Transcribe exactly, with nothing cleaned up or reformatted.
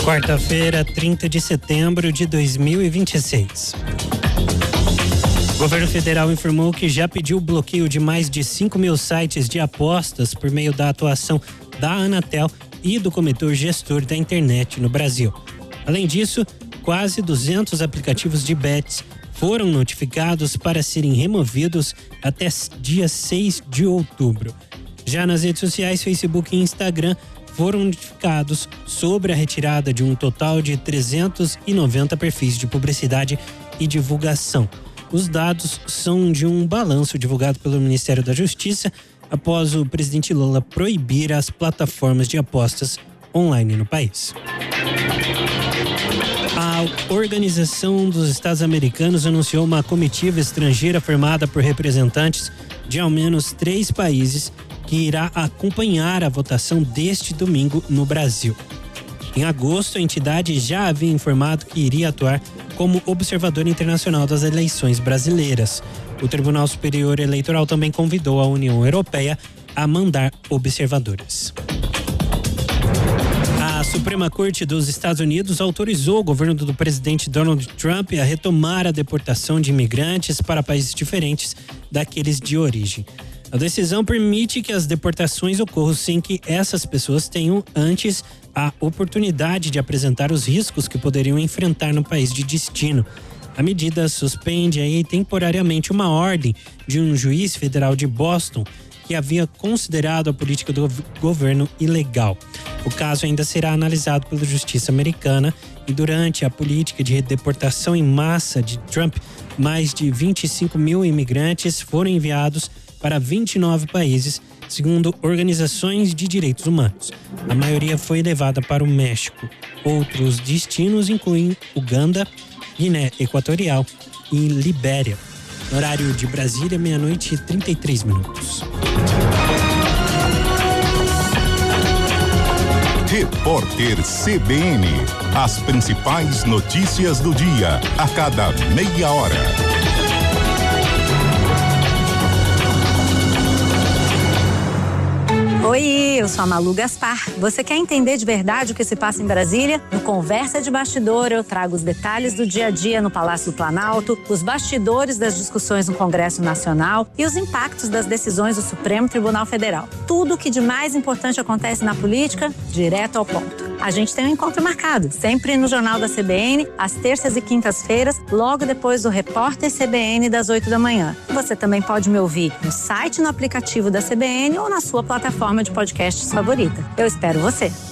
Quarta-feira, trinta de setembro de dois mil e vinte e seis. O governo federal informou que já pediu o bloqueio de mais de cinco mil sites de apostas por meio da atuação da Anatel e do Comitê Gestor da Internet no Brasil. Além disso, quase duzentos aplicativos de bets foram notificados para serem removidos até dia seis de outubro. Já nas redes sociais, Facebook e Instagram foram notificados sobre a retirada de um total de trezentos e noventa perfis de publicidade e divulgação. Os dados são de um balanço divulgado pelo Ministério da Justiça após o presidente Lula proibir as plataformas de apostas online no país. A Organização dos Estados Americanos anunciou uma comitiva estrangeira formada por representantes de ao menos três países que irá acompanhar a votação deste domingo no Brasil. Em agosto, a entidade já havia informado que iria atuar como observador internacional das eleições brasileiras. O Tribunal Superior Eleitoral também convidou a União Europeia a mandar observadores. A Suprema Corte dos Estados Unidos autorizou o governo do presidente Donald Trump a retomar a deportação de imigrantes para países diferentes daqueles de origem. A decisão permite que as deportações ocorram sem que essas pessoas tenham antes a oportunidade de apresentar os riscos que poderiam enfrentar no país de destino. A medida suspende aí temporariamente uma ordem de um juiz federal de Boston que havia considerado a política do governo ilegal. O caso ainda será analisado pela Justiça Americana e durante a política de deportação em massa de Trump, mais de vinte e cinco mil imigrantes foram enviados para vinte e nove países, segundo organizações de direitos humanos. A maioria foi levada para o México. Outros destinos incluem Uganda, Guiné Equatorial e Libéria. No horário de Brasília, meia-noite e trinta e três minutos. Repórter C B N. As principais notícias do dia, a cada meia hora. Oi, eu sou a Malu Gaspar. Você quer entender de verdade o que se passa em Brasília? No Conversa de Bastidor, eu trago os detalhes do dia a dia no Palácio do Planalto, os bastidores das discussões no Congresso Nacional e os impactos das decisões do Supremo Tribunal Federal. Tudo o que de mais importante acontece na política, direto ao ponto. A gente tem um encontro marcado, sempre no Jornal da C B N, às terças e quintas-feiras, logo depois do Repórter C B N das oito da manhã. Você também pode me ouvir no site, no aplicativo da C B N ou na sua plataforma de podcasts favorita. Eu espero você.